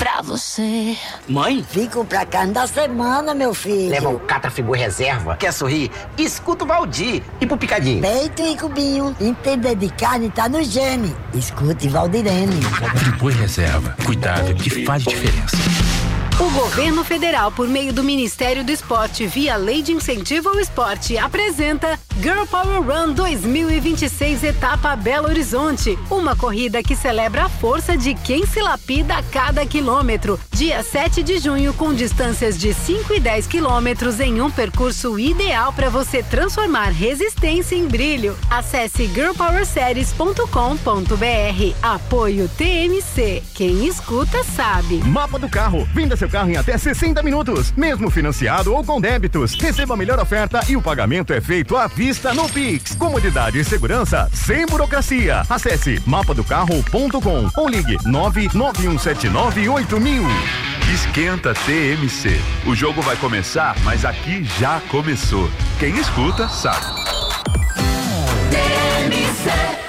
pra você. Mãe? Fico pra carne da semana, meu filho. Leva o Catrafigo Reserva. Quer sorrir? Escuta o Valdir. E pro Picadinho? Peito e cubinho. Entender de carne tá no gene. Escute Valdirene. Friboi Reserva. Cuidado que faz diferença. O governo federal, por meio do Ministério do Esporte, via Lei de Incentivo ao Esporte, apresenta Girl Power Run 2026, etapa Belo Horizonte. Uma corrida que celebra a força de quem se lapida a cada quilômetro. Dia 7 de junho, com distâncias de 5 e 10 quilômetros em um percurso ideal para você transformar resistência em brilho. Acesse girlpowerseries.com.br. Apoio TMC. Quem escuta sabe. Mapa do carro. Venda seu carro em até 60 minutos, mesmo financiado ou com débitos. Receba a melhor oferta e o pagamento é feito à vista no Pix. Comodidade e segurança sem burocracia. Acesse mapadocarro.com ou ligue 991798000. Esquenta TMC. O jogo vai começar, mas aqui já começou. Quem escuta sabe. TMC.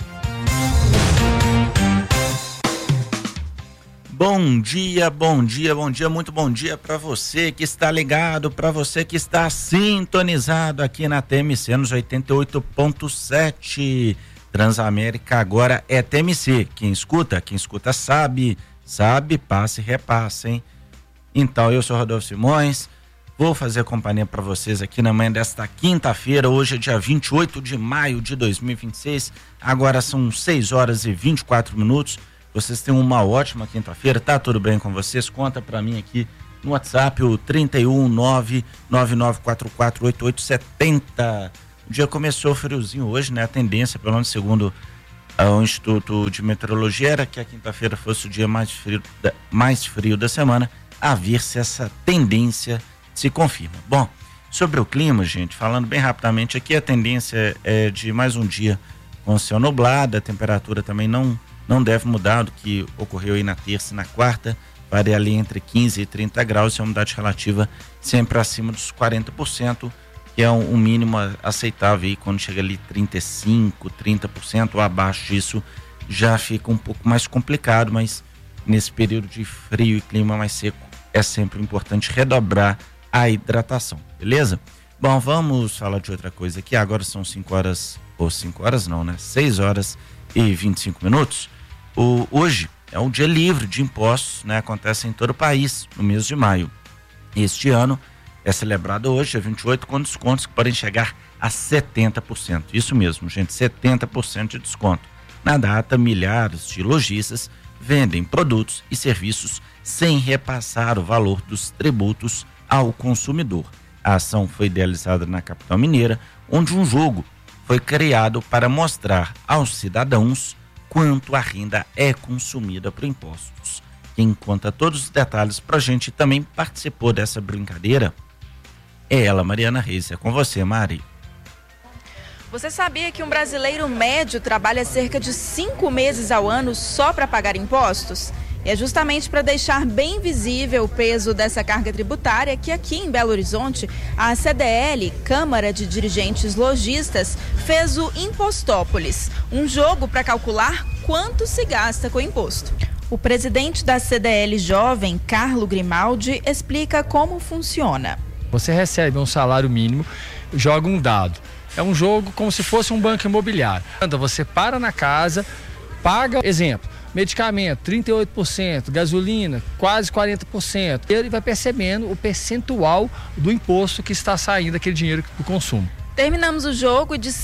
Bom dia, bom dia, bom dia, muito bom dia para você que está ligado, para você que está sintonizado aqui na TMC nos 88.7. Transamérica agora é TMC. Quem escuta sabe, passa e repassa, hein? Então, eu sou Rodolfo Simões, vou fazer companhia para vocês aqui na manhã desta quinta-feira. Hoje é dia 28 de maio de 2026, agora são 6 horas e 24 minutos. Vocês têm uma ótima quinta-feira, tá tudo bem com vocês? Conta pra mim aqui no WhatsApp, o 31999448870. O dia começou friozinho hoje, né? A tendência, pelo menos segundo o Instituto de Meteorologia, era que a quinta-feira fosse o dia mais frio da semana, a ver se essa tendência se confirma. Bom, sobre o clima, gente, falando bem rapidamente aqui, a tendência é de mais um dia com céu nublado, a temperatura também não deve mudar do que ocorreu aí na terça e na quarta, varia ali entre 15 e 30 graus, e a umidade relativa sempre acima dos 40%, que é um mínimo aceitável aí, quando chega ali 35, 30% ou abaixo disso, já fica um pouco mais complicado, mas nesse período de frio e clima mais seco, é sempre importante redobrar a hidratação, beleza? Bom, vamos falar de outra coisa aqui, agora são 6 horas e 25 minutos. Hoje é um dia livre de impostos, né? Acontece em todo o país no mês de maio. Este ano é celebrado hoje, dia 28, com descontos que podem chegar a 70%. Isso mesmo, gente, 70% de desconto. Na data, milhares de lojistas vendem produtos e serviços sem repassar o valor dos tributos ao consumidor. A ação foi idealizada na capital mineira, onde um jogo foi criado para mostrar aos cidadãos quanto a renda é consumida por impostos. Quem conta todos os detalhes pra gente e também participou dessa brincadeira é ela, Mariana Reis. É com você, Mari. Você sabia que um brasileiro médio trabalha cerca de 5 meses ao ano só para pagar impostos? E é justamente para deixar bem visível o peso dessa carga tributária que aqui em Belo Horizonte, a CDL, Câmara de Dirigentes Lojistas, fez o Impostópolis, um jogo para calcular quanto se gasta com imposto. O presidente da CDL Jovem, Carlo Grimaldi, explica como funciona. Você recebe um salário mínimo, joga um dado. É um jogo como se fosse um banco imobiliário. Então você para na casa, paga, exemplo, medicamento 38%, gasolina quase 40%. Ele vai percebendo o percentual do imposto que está saindo daquele dinheiro do consumo. Terminamos o jogo e de R$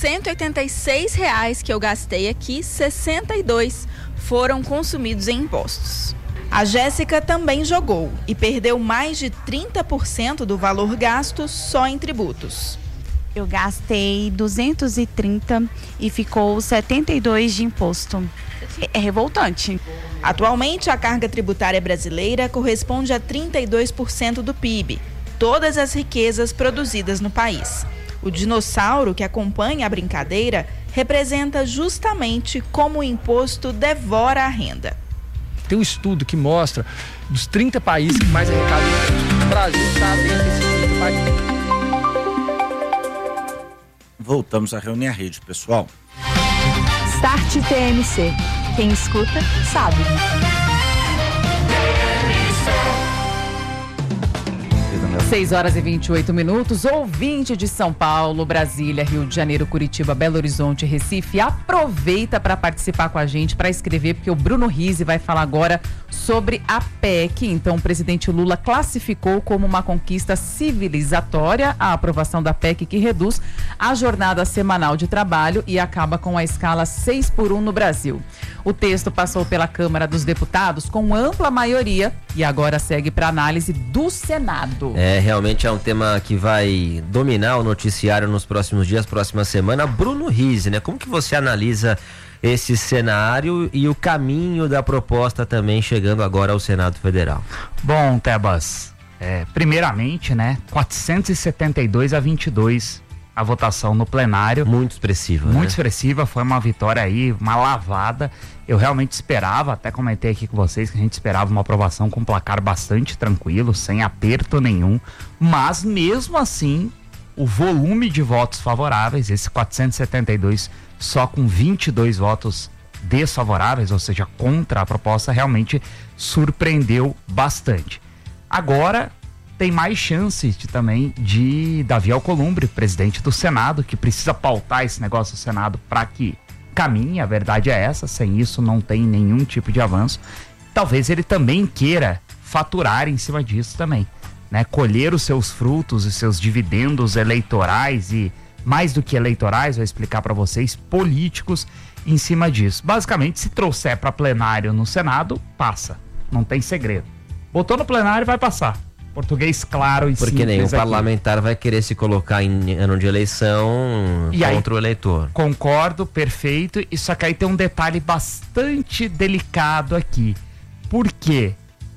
186 que eu gastei aqui, 62 foram consumidos em impostos. A Jéssica também jogou e perdeu mais de 30% do valor gasto só em tributos. Eu gastei 230 e ficou 72 de imposto. É revoltante. Atualmente, a carga tributária brasileira corresponde a 32% do PIB, todas as riquezas produzidas no país. O dinossauro que acompanha a brincadeira representa justamente como o imposto devora a renda. Tem um estudo que mostra dos 30 países que mais arrecadam impostos. O Brasil está dentro desses 30 países. Voltamos a reunir a rede, pessoal. Start TMC. Quem escuta, sabe. 6h28. Ouvinte de São Paulo, Brasília, Rio de Janeiro, Curitiba, Belo Horizonte, Recife, aproveita para participar com a gente, para escrever, porque o Bruno Rizzi vai falar agora sobre a PEC. Então, o presidente Lula classificou como uma conquista civilizatória a aprovação da PEC, que reduz a jornada semanal de trabalho e acaba com a escala 6x1 no Brasil. O texto passou pela Câmara dos Deputados com ampla maioria e agora segue para análise do Senado. Realmente é um tema que vai dominar o noticiário nos próximos dias, próxima semana. Bruno Rizzi, né? Como que você analisa esse cenário e o caminho da proposta também chegando agora ao Senado Federal? Bom, Tebas, primeiramente, né? 472-22 a votação no plenário. Muito expressiva, Muito expressiva, foi uma vitória aí, uma lavada. Eu realmente esperava, até comentei aqui com vocês que a gente esperava uma aprovação com um placar bastante tranquilo, sem aperto nenhum, mas mesmo assim, o volume de votos favoráveis, esse 472 só com 22 votos desfavoráveis, ou seja, contra a proposta, realmente surpreendeu bastante. Agora tem mais chances também de Davi Alcolumbre, presidente do Senado, que precisa pautar esse negócio do Senado para que caminhe, a verdade é essa, sem isso não tem nenhum tipo de avanço. Talvez ele também queira faturar em cima disso também, né? Colher os seus frutos e seus dividendos eleitorais e, mais do que eleitorais, vou explicar para vocês, políticos em cima disso. Basicamente, se trouxer para plenário no Senado, passa, não tem segredo. Botou no plenário, vai passar. Português claro e simples. Porque nenhum parlamentar vai querer se colocar em ano de eleição contra o eleitor. Concordo, perfeito. E só que aí tem um detalhe bastante delicado aqui. Por quê?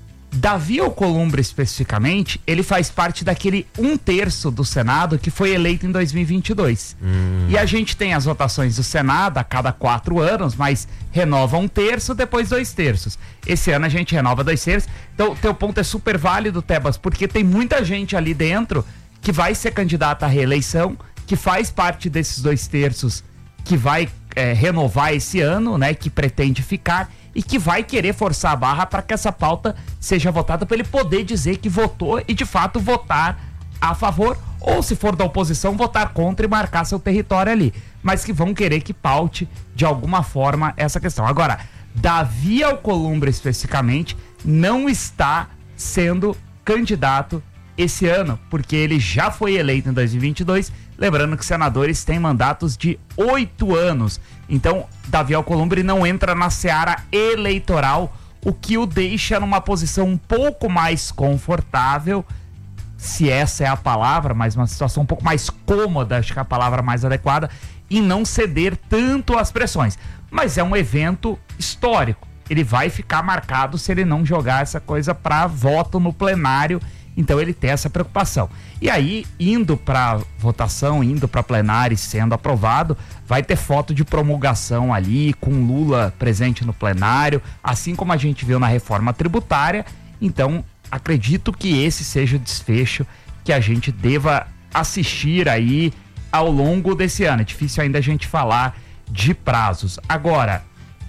Davi Alcolumbre, especificamente, ele faz parte daquele 1/3 do Senado que foi eleito em 2022. E a gente tem as votações do Senado a cada 4 anos, mas renova 1/3, depois 2/3. Esse ano a gente renova 2/3. Então, teu ponto é super válido, Tebas, porque tem muita gente ali dentro que vai ser candidata à reeleição, que faz parte desses 2/3 que vai renovar esse ano, né, que pretende ficar e que vai querer forçar a barra para que essa pauta seja votada, para ele poder dizer que votou e de fato votar a favor, ou se for da oposição, votar contra e marcar seu território ali, mas que vão querer que paute de alguma forma essa questão. Agora, Davi Alcolumbre especificamente não está sendo candidato esse ano, porque ele já foi eleito em 2022, lembrando que senadores têm mandatos de 8 anos. Então, Davi Alcolumbre não entra na seara eleitoral, o que o deixa numa posição um pouco mais confortável, se essa é a palavra, mas uma situação um pouco mais cômoda, acho que é a palavra mais adequada, e não ceder tanto às pressões. Mas é um evento histórico. Ele vai ficar marcado se ele não jogar essa coisa para voto no plenário. Então ele tem essa preocupação. E aí, indo para votação, indo para plenário e sendo aprovado, vai ter foto de promulgação ali, com Lula presente no plenário, assim como a gente viu na reforma tributária. Então, acredito que esse seja o desfecho que a gente deva assistir aí ao longo desse ano. É difícil ainda a gente falar de prazos. Agora,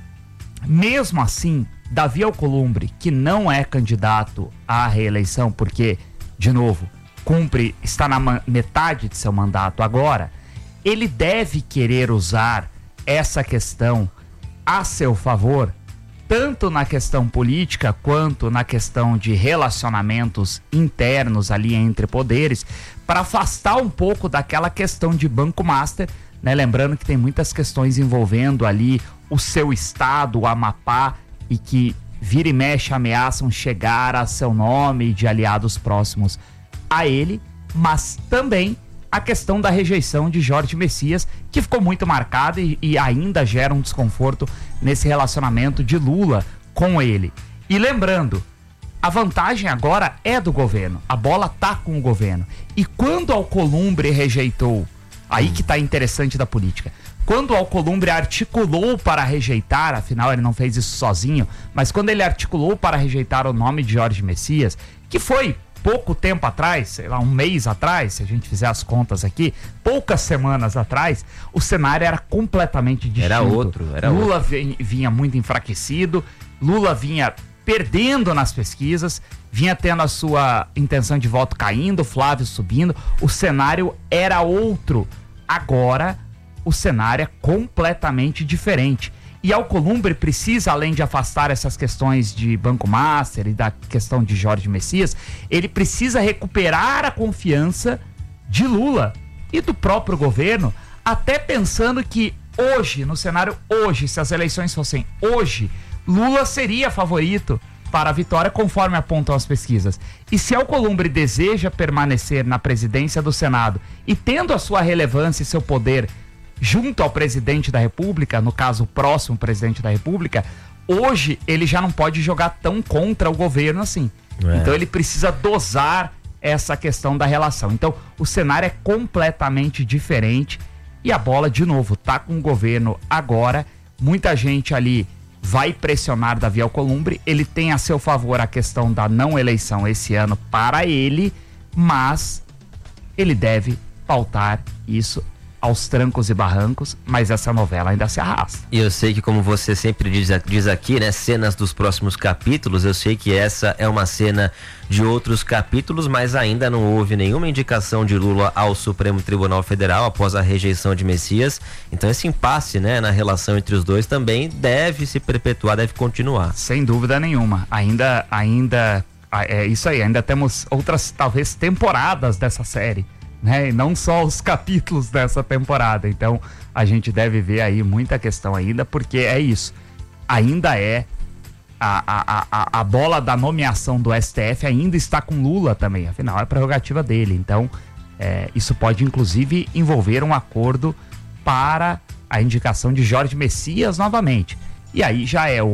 mesmo assim, Davi Alcolumbre, que não é candidato à reeleição, porque, de novo, está na metade de seu mandato agora, ele deve querer usar essa questão a seu favor, tanto na questão política quanto na questão de relacionamentos internos ali entre poderes, para afastar um pouco daquela questão de Banco Master, né? Lembrando que tem muitas questões envolvendo ali o seu estado, o Amapá, e que vira e mexe ameaçam chegar a seu nome e de aliados próximos a ele, mas também a questão da rejeição de Jorge Messias, que ficou muito marcada e ainda gera um desconforto nesse relacionamento de Lula com ele. E lembrando, a vantagem agora é do governo, a bola tá com o governo. E quando Alcolumbre rejeitou, aí que tá interessante da política, quando Alcolumbre articulou para rejeitar, afinal ele não fez isso sozinho, mas quando ele articulou para rejeitar o nome de Jorge Messias, que foi pouco tempo atrás, sei lá, um mês atrás, se a gente fizer as contas aqui, poucas semanas atrás, o cenário era completamente distinto. Era outro. Lula vinha muito enfraquecido, Lula vinha perdendo nas pesquisas, vinha tendo a sua intenção de voto caindo, Flávio subindo, o cenário era outro. Agora, o cenário é completamente diferente. E Alcolumbre precisa, além de afastar essas questões de Banco Master e da questão de Jorge Messias, ele precisa recuperar a confiança de Lula e do próprio governo, até pensando que hoje, no cenário hoje, se as eleições fossem hoje, Lula seria favorito para a vitória, conforme apontam as pesquisas. E se Alcolumbre deseja permanecer na presidência do Senado e tendo a sua relevância e seu poder junto ao presidente da República, no caso o próximo presidente da República, hoje ele já não pode jogar tão contra o governo assim. Então ele precisa dosar essa questão da relação. Então o cenário é completamente diferente e a bola, de novo, tá com o governo agora. Muita gente ali vai pressionar Davi Alcolumbre, ele tem a seu favor a questão da não eleição esse ano para ele, mas ele deve pautar isso aos trancos e barrancos, mas essa novela ainda se arrasta. E eu sei que, como você sempre diz aqui, né, cenas dos próximos capítulos, eu sei que essa é uma cena de outros capítulos, mas ainda não houve nenhuma indicação de Lula ao Supremo Tribunal Federal após a rejeição de Messias. Então esse impasse, né, na relação entre os dois também deve se perpetuar, deve continuar. Sem dúvida nenhuma. Ainda é isso aí, ainda temos outras, talvez, temporadas dessa série, né? E não só os capítulos dessa temporada. Então a gente deve ver aí muita questão ainda, porque é isso, ainda é a bola da nomeação do STF ainda está com Lula também, afinal é prerrogativa dele. Então isso pode inclusive envolver um acordo para a indicação de Jorge Messias novamente, e aí já é